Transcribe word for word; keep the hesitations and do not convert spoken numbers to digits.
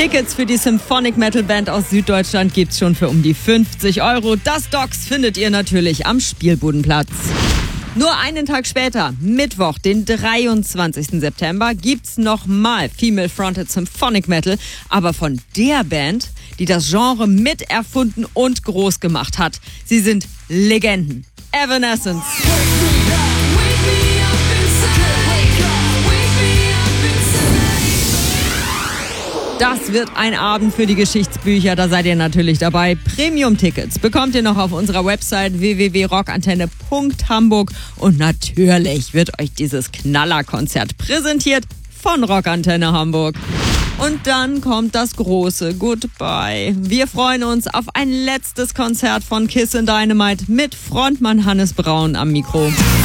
Tickets für die Symphonic Metal Band aus Süddeutschland gibt's schon für um die fünfzig Euro. Das Docs findet ihr natürlich am Spielbudenplatz. Nur einen Tag später, Mittwoch, den dreiundzwanzigsten September, gibt's nochmal Female Fronted Symphonic Metal, aber von der Band, die das Genre miterfunden und groß gemacht hat. Sie sind Legenden. Evanescence. Das wird ein Abend für die Geschichtsbücher, da seid ihr natürlich dabei. Premium-Tickets bekommt ihr noch auf unserer Website w w w punkt rockantenne punkt hamburg und natürlich wird euch dieses Knallerkonzert präsentiert von Rockantenne Hamburg. Und dann kommt das große Goodbye. Wir freuen uns auf ein letztes Konzert von Kiss and Dynamite mit Frontmann Hannes Braun am Mikro.